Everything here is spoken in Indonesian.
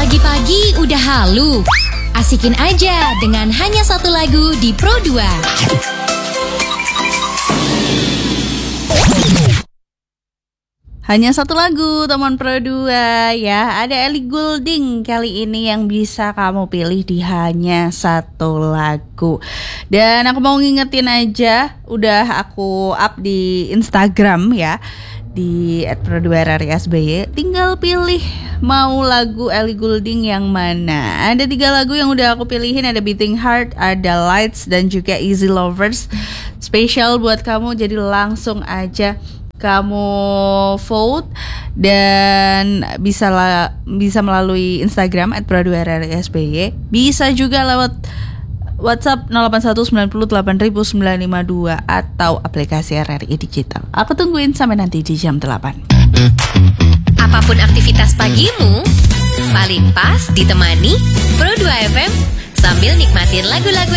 Pagi-pagi udah halu. Asikin aja dengan hanya satu lagu di Pro 2. Hanya satu lagu teman Pro 2 ya. Ada Ellie Goulding kali ini yang bisa kamu pilih di hanya satu lagu. Dan aku mau ngingetin aja, udah aku up di Instagram ya, di @pro2rrsby. Tinggal pilih mau lagu Ellie Goulding yang mana. Ada 3 lagu yang udah aku pilihin. Ada Beating Heart, ada Lights, dan juga Easy Lovers. Spesial buat kamu, jadi langsung aja kamu vote. Dan bisa melalui Instagram @pro2rrsby. Bisa juga lewat WhatsApp 08190800952 atau aplikasi RRI Digital. Aku tungguin sampai nanti di jam 8. Apapun aktivitas pagimu, paling pas ditemani Pro 2 FM sambil nikmatin lagu-lagu